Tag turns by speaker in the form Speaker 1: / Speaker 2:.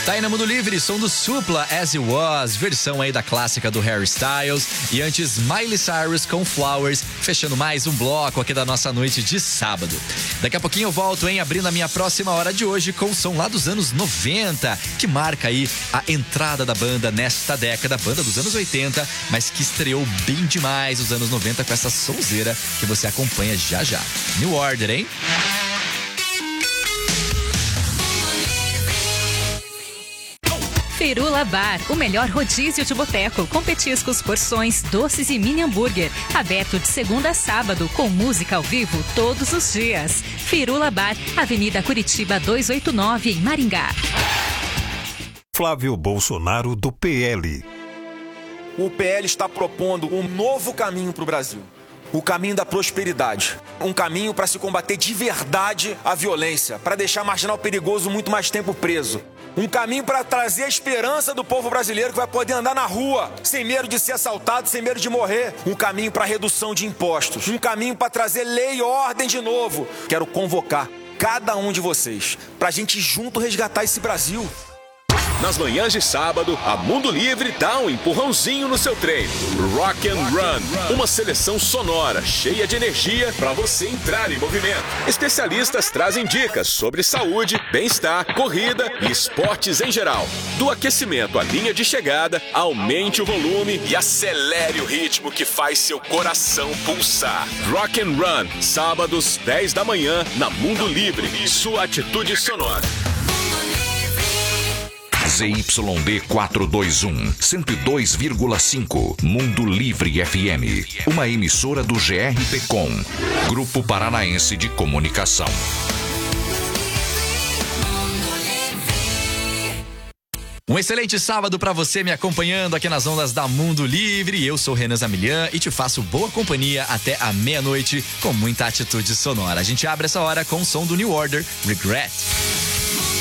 Speaker 1: Tá aí na Mundo Livre, som do Supla, As It Was, versão aí da clássica do Harry Styles. E antes, Miley Cyrus com Flowers, fechando mais um bloco aqui da nossa noite de sábado. Daqui a pouquinho eu volto, abrindo a minha próxima hora de hoje com o som lá dos anos 90, que marca aí a entrada da banda nesta década, banda dos anos 80, mas que estreou bem demais os anos 90 com essa sonzeira que você acompanha já já. New Order, hein?
Speaker 2: Firula Bar, o melhor rodízio de boteco, com petiscos, porções, doces e mini hambúrguer. Aberto de segunda a sábado, com música ao vivo todos os dias. Firula Bar, Avenida Curitiba 289, em Maringá.
Speaker 3: Flávio Bolsonaro, do PL.
Speaker 4: O PL está propondo um novo caminho para o Brasil. O caminho da prosperidade. Um caminho para se combater de verdade a violência, para deixar marginal perigoso muito mais tempo preso. Um caminho para trazer a esperança do povo brasileiro que vai poder andar na rua sem medo de ser assaltado, sem medo de morrer. Um caminho para redução de impostos. Um caminho para trazer lei e ordem de novo. Quero convocar cada um de vocês para a gente junto resgatar esse Brasil.
Speaker 5: Nas manhãs de sábado, a Mundo Livre dá um empurrãozinho no seu treino. Rock and Run, uma seleção sonora, cheia de energia para você entrar em movimento. Especialistas trazem dicas sobre saúde, bem-estar, corrida e esportes em geral. Do aquecimento à linha de chegada, aumente o volume e acelere o ritmo que faz seu coração pulsar. Rock and Run, sábados, 10 da manhã, na Mundo Livre. Sua atitude sonora.
Speaker 6: ZYD 421, 102,5, Mundo Livre FM. Uma emissora do GRPcom, Grupo Paranaense de Comunicação.
Speaker 1: Um excelente sábado pra você me acompanhando aqui nas ondas da Mundo Livre. Eu sou Renan Zamilian e te faço boa companhia até a meia-noite com muita atitude sonora. A gente abre essa hora com o som do New Order, Regret.